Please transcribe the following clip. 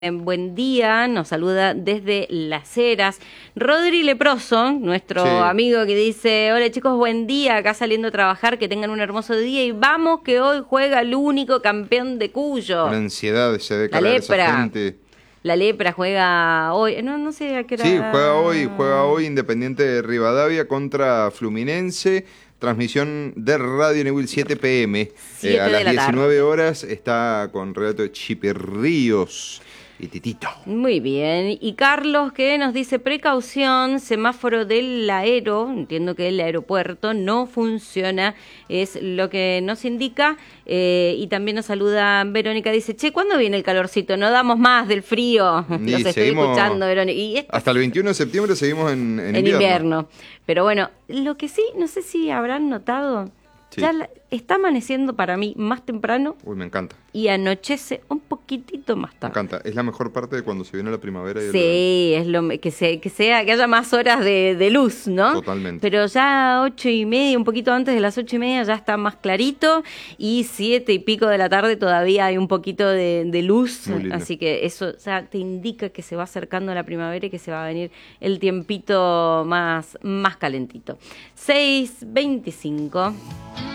Buen día, nos saluda desde Las Heras. Rodri Leproso, nuestro amigo que dice, hola chicos, buen día, acá saliendo a trabajar, que tengan un hermoso día y vamos que hoy juega el único campeón de Cuyo. Una ansiedad se debe cargar esa gente. La Lepra juega hoy, no sé a qué hora. Sí, juega hoy Independiente de Rivadavia contra Fluminense. Transmisión de Radio Neuquén 7 p.m. A las 19 horas está con relato de Chipirríos y Titito. Muy bien. Y Carlos que nos dice, precaución, semáforo del aero, entiendo que el aeropuerto no funciona, es lo que nos indica. Y también nos saluda Verónica, dice, che, ¿cuándo viene el calorcito? No damos más del frío. Los estoy escuchando, Verónica. Y hasta el 21 de septiembre seguimos en invierno. Pero bueno, lo que sí, no sé si habrán notado, ya está amaneciendo para mí más temprano. Uy, me encanta. Y anochece un poquitito más tarde. Me encanta. Es la mejor parte de cuando se viene la primavera. Sí, es lo que haya más horas de luz, ¿no? Totalmente. Pero ya 8:30, un poquito antes de las 8:30 ya está más clarito y 7 y pico de la tarde todavía hay un poquito de luz. Así que eso ya te indica que se va acercando la primavera y que se va a venir el tiempito más calentito. 6:25.